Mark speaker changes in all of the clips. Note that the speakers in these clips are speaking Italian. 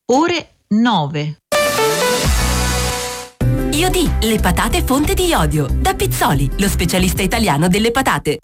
Speaker 1: ore 9.
Speaker 2: Iodi, le patate fonte di iodio. Da Pizzoli, lo specialista italiano delle patate.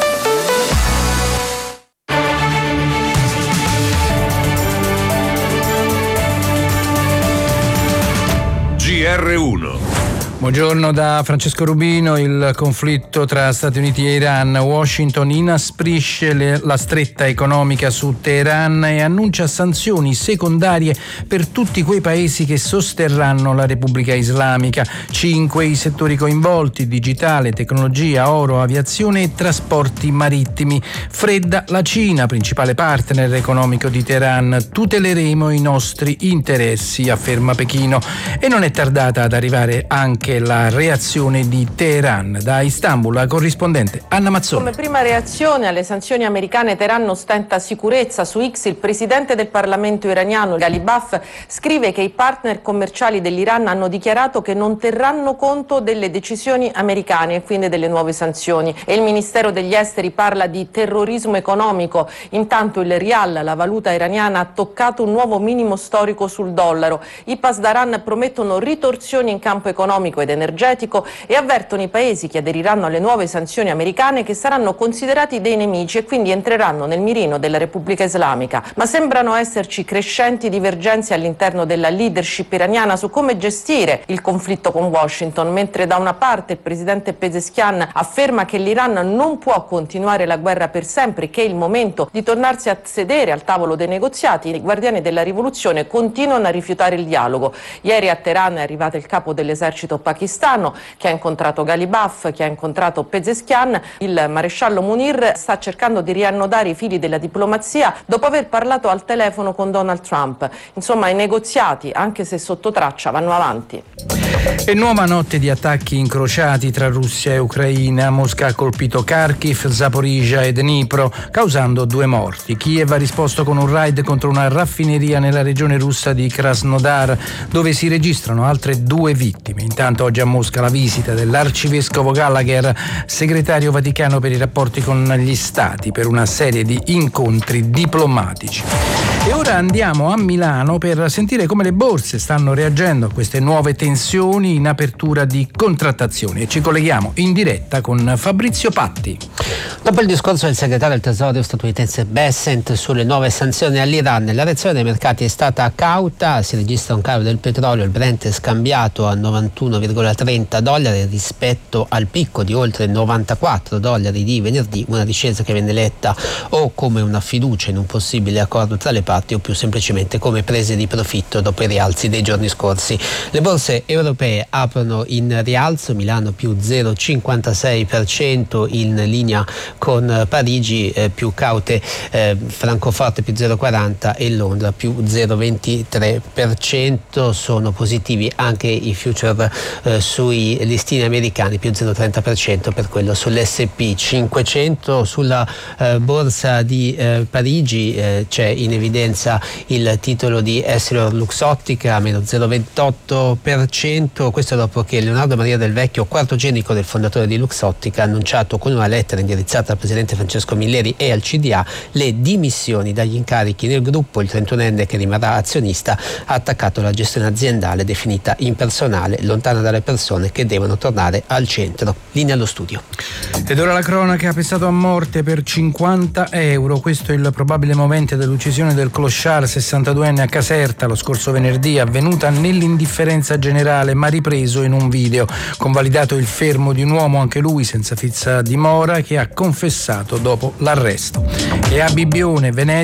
Speaker 3: GR1.
Speaker 4: Buongiorno da Francesco Rubino. Il conflitto tra Stati Uniti e Iran. Washington inasprisce la stretta economica su Teheran e annuncia sanzioni secondarie per tutti quei paesi che sosterranno la Repubblica Islamica. 5 i settori coinvolti: digitale, tecnologia, oro, aviazione e trasporti marittimi. Fredda la Cina, principale partner economico di Teheran. Tuteleremo i nostri interessi, afferma Pechino. E non è tardata ad arrivare anche la reazione di Teheran. Da Istanbul, la corrispondente Anna Mazzoni.
Speaker 5: Come prima reazione alle sanzioni americane, Teheran ostenta sicurezza. Su X il presidente del Parlamento iraniano, Ghalibaf, scrive che i partner commerciali dell'Iran hanno dichiarato che non terranno conto delle decisioni americane e quindi delle nuove sanzioni. E il Ministero degli Esteri parla di terrorismo economico. Intanto il rial, la valuta iraniana, ha toccato un nuovo minimo storico sul dollaro. I Pasdaran promettono ritorsioni in campo economico ed energetico e avvertono i paesi che aderiranno alle nuove sanzioni americane che saranno considerati dei nemici e quindi entreranno nel mirino della Repubblica Islamica. Ma sembrano esserci crescenti divergenze all'interno della leadership iraniana su come gestire il conflitto con Washington, mentre da una parte il presidente Pezeshkian afferma che l'Iran non può continuare la guerra per sempre, che è il momento di tornarsi a sedere al tavolo dei negoziati, i guardiani della rivoluzione continuano a rifiutare il dialogo. Ieri a Teheran è arrivato il capo dell'esercito pakistano che ha incontrato Ghalibaf, che ha incontrato Pezeshkian. Il maresciallo Munir sta cercando di riannodare i fili della diplomazia dopo aver parlato al telefono con Donald Trump. Insomma, i negoziati, anche se sotto traccia, vanno avanti.
Speaker 4: E nuova notte di attacchi incrociati tra Russia e Ucraina. Mosca ha colpito Kharkiv, Zaporizhzhia e Dnipro, causando 2 morti. Kiev ha risposto con un raid contro una raffineria nella regione russa di Krasnodar, dove si registrano altre 2 vittime. Intanto oggi a Mosca la visita dell'arcivescovo Gallagher, segretario vaticano per i rapporti con gli stati, per una serie di incontri diplomatici. E ora andiamo a Milano per sentire come le borse stanno reagendo a queste nuove tensioni in apertura di contrattazione. E ci colleghiamo in diretta con Fabrizio Patti.
Speaker 6: Dopo il discorso del segretario del Tesoro statunitense Bessent sulle nuove sanzioni all'Iran, la reazione dei mercati è stata cauta. Si registra un calo del petrolio, il Brent è scambiato a $91,30 rispetto al picco di oltre $94 di venerdì, una discesa che viene letta o come una fiducia in un possibile accordo tra le parti o più semplicemente come prese di profitto dopo i rialzi dei giorni scorsi. Le borse europee aprono in rialzo, Milano più 0,56% in linea con Parigi, più caute Francoforte più 0,40% e Londra più 0,23%. Sono positivi anche i future sui listini americani, più 0,30% per quello sull'S&P 500. Sulla borsa di Parigi c'è in evidenza il titolo di EssilorLuxottica meno 0,28%. Questo dopo che Leonardo Maria Del Vecchio, quartogenico del fondatore di Luxottica, ha annunciato con una lettera indirizzata al presidente Francesco Milleri e al CDA le dimissioni dagli incarichi nel gruppo. Il 31enne, che rimarrà azionista, ha attaccato la gestione aziendale definita impersonale, lontana dalle persone che devono tornare al centro. Linea allo studio.
Speaker 4: Ed ora la cronaca: pestato a morte per 50 euro. Questo è il probabile movente dell'uccisione del clochard 62enne a Caserta lo scorso venerdì, avvenuta nell'indifferenza generale ma ripreso in un video. Convalidato il fermo di un uomo, anche lui senza fissa dimora, che ha confessato dopo l'arresto. E a Bibbione, Venezia,